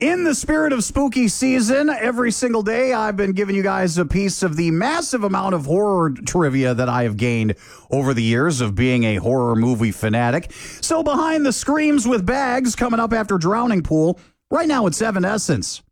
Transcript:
In the spirit of spooky season, every single day I've been giving you guys a piece of the massive amount of horror trivia that I have gained over the years of being a horror movie fanatic. So behind the screams with bags coming up after Drowning Pool, right now it's Evanescence.